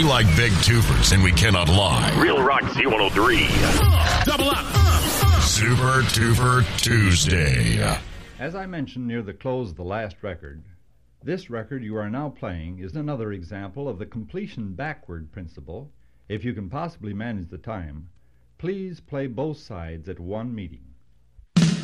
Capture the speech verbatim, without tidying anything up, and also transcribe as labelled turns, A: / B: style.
A: We like big twofers and we cannot lie.
B: Real Rock Z one oh three.
A: Double up. Super Twofer Tuesday.
C: As I mentioned near the close of the last record, this record you are now playing is another example of the completion backward principle. If you can possibly manage the time, please play both sides at one meeting.